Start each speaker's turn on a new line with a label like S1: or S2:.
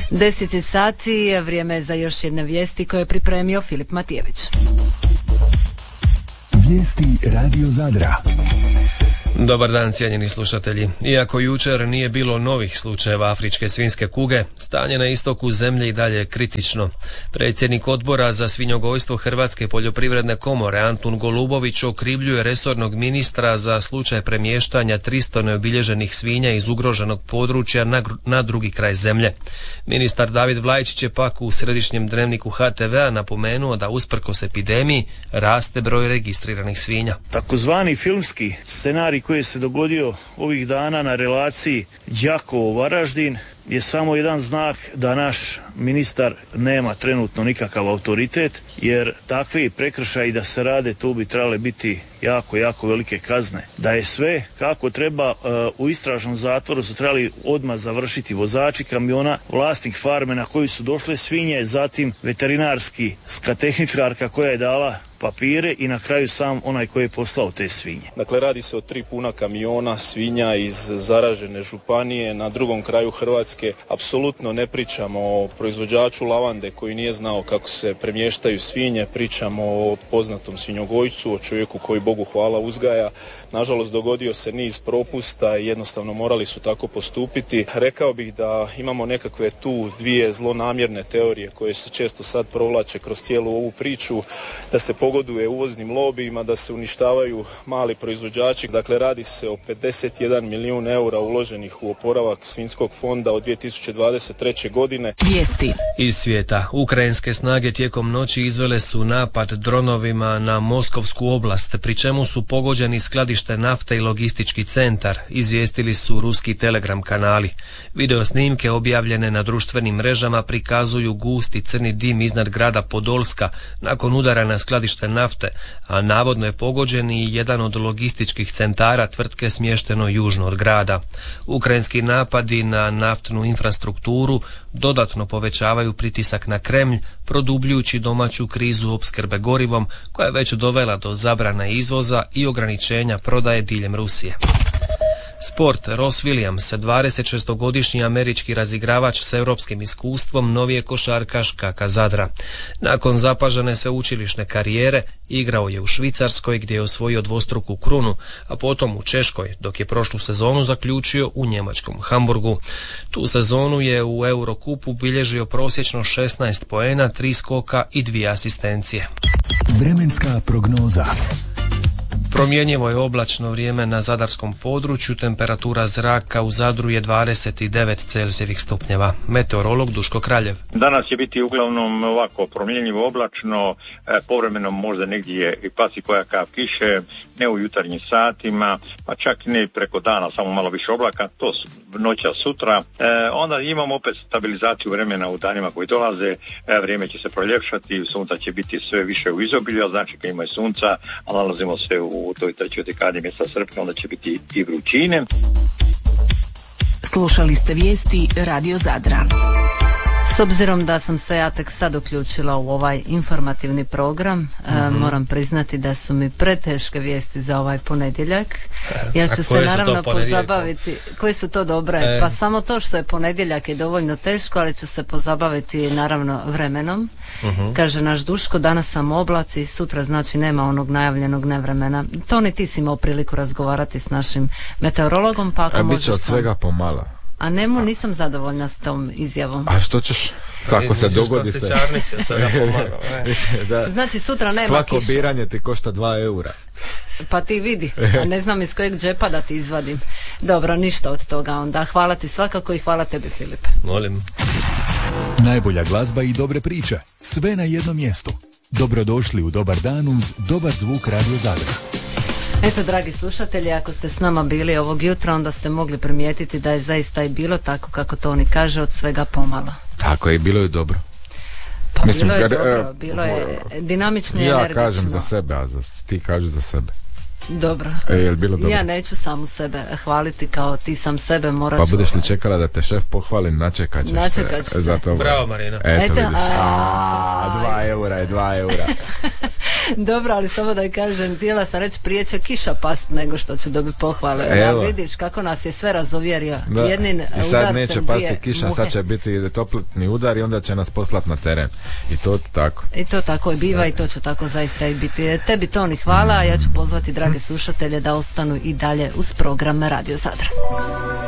S1: 10 sati, vrijeme je za još jedne vijesti koje je pripremio Filip Matijević.
S2: Vijesti Radio Zadra.
S3: Dobar dan, cijenjeni slušatelji. Iako jučer nije bilo novih slučajeva afričke svinjske kuge, stanje na istoku zemlje i dalje je kritično. Predsjednik odbora za svinjogojstvo Hrvatske poljoprivredne komore Antun Golubović okrivljuje resornog ministra za slučaj premještanja 300 neobilježenih svinja iz ugroženog područja na drugi kraj zemlje. Ministar David Vlajičić je pak u središnjem dnevniku HTV-a napomenuo da usprkos epidemiji raste broj registriranih svinja.
S4: Takozvani filmski scenarij koji se dogodio ovih dana na relaciji Đakovo-Varaždin je samo jedan znak da naš ministar nema trenutno nikakav autoritet, jer takvi prekršaji da se rade, tu bi trebale biti jako velike kazne. Da je sve kako treba, u istražnom zatvoru su trebali odmah završiti vozači kamiona, vlasnik farme na koju su došle svinje, zatim veterinarska tehničarka koja je dala papire i na kraju sam onaj koji je poslao te svinje.
S5: Dakle, radi se o 3 puna kamiona svinja iz zaražene županije na drugom kraju Hrvatske. Apsolutno ne pričamo o proizvođaču lavande koji nije znao kako se premještaju svinje, pričamo o poznatom svinjogojcu, o čovjeku koji Bogu hvala uzgaja. Nažalost, dogodio se niz propusta i jednostavno morali su tako postupiti. Rekao bih da imamo nekakve tu dvije zlonamjerne teorije koje se često sad provlače kroz cijelu ovu priču, da se pogoduje uvoznim lobijima, da se uništavaju mali proizvođači. Dakle, radi se o 51 milijun eura uloženih u oporavak svinjskog fonda od 2023. godine.
S3: Vijesti iz svijeta. Ukrajinske snage tijekom noći izvele su napad dronovima na Moskovsku oblast, pri čemu su pogođeni skladište nafte i logistički centar, izvijestili su ruski telegram kanali. Video snimke objavljene na društvenim mrežama prikazuju gusti crni dim iznad grada Podolska nakon udara na skladište nafte, a navodno je pogođen i jedan od logističkih centara tvrtke smješteno južno od grada. Ukrajinski napadi na naftnu infrastrukturu dodatno povećavaju pritisak na Kremlj, produbljujući domaću krizu opskrbe gorivom koja je već dovela do zabrane izvoza i ograničenja prodaje diljem Rusije. Sport. Ross Williams, 26-godišnji američki razigravač s europskim iskustvom, novi je košarkaš KK Zadra. Nakon zapažene sveučilišne karijere igrao je u Švicarskoj gdje je osvojio dvostruku krunu, a potom u Češkoj, dok je prošlu sezonu zaključio u njemačkom Hamburgu. Tu sezonu je u Eurokupu bilježio prosječno 16 poena, 3 skoka i 2 asistencije.
S2: Vremenska prognoza.
S3: Promjenjivo je oblačno vrijeme na zadarskom području, temperatura zraka u Zadru je 29 Celzijevih stupnjeva. Meteorolog Duško Kraljev.
S6: Danas će biti uglavnom ovako promjenjivo oblačno, povremeno možda negdje i pasi koja kap kiše, ne u jutarnjim satima, pa čak i ne preko dana, samo malo više oblaka, to su noća sutra. Onda imamo opet stabilizaciju vremena u danima koji dolaze, vrijeme će se proljepšati, sunca će biti sve više u izobilju, znači kad ima i sunca, a nalazimo se u toj trećoj dekadi mjeseca srpnja, onda će biti i vrućine.
S7: Slušali ste vijesti Radio Zadra.
S1: S obzirom da sam se ja tek sad uključila u ovaj informativni program, moram priznati da su mi preteške vijesti za ovaj ponedjeljak. Ja ću se naravno pozabaviti. Koji su to dobre? Pa samo to što je ponedjeljak je dovoljno teško, ali ću se pozabaviti naravno vremenom. Kaže naš Duško, danas sam oblaci, sutra znači nema onog najavljenog nevremena. Toni, ti si imao priliku razgovarati s našim meteorologom, pa ako možeš...
S8: Biće od svega pomalo.
S1: A nisam zadovoljna s tom izjavom.
S8: A što ćeš? Kako se dogodi se?
S1: Znači sutra nema
S8: svako
S1: kiše.
S8: Biranje ti košta 2 eura.
S1: Pa ti vidi, a ne znam iz kojeg džepa da ti izvadim. Dobro, ništa od toga onda. Hvala ti svakako i hvala tebi, Filipe.
S3: Molim.
S2: Najbolja glazba i dobre priče. Sve na jednom mjestu. Dobrodošli u Dobar dan uz dobar zvuk Radio Zadra.
S1: Eto, dragi slušatelji, ako ste s nama bili ovog jutra, onda ste mogli primijetiti da je zaista i bilo tako kako Toni kaže, od svega pomalo.
S8: Tako je, bilo je dobro.
S1: Pa mislim, bilo je dobro, bilo je dinamično i energično.
S8: Ja kažem za sebe, a ti kažeš za sebe.
S1: Dobro.
S8: Jel bilo dobro?
S1: Ja neću samu sebe hvaliti kao ti sam sebe, morat ću...
S8: Pa budeš li čekala da te šef pohvali, načekat ćeš se.
S3: Bravo, Marina.
S8: Eto vidiš. 2 eura je 2 eura.
S1: Dobro, ali samo da kažem, htjela sam reći prije će kiša past nego što će dobiti pohvale.
S8: Evo.
S1: Da, vidiš kako nas je sve razovjerio. Jednim
S8: I sad
S1: udarcem
S8: neće pasti kiša, sad će biti toplotni udar i onda će nas poslati na teren. I to tako.
S1: I to tako i biva i to će tako zaista i biti. Tebi Toni hvala, a ja ću pozvati drage slušatelje da ostanu i dalje uz program Radio Zadra.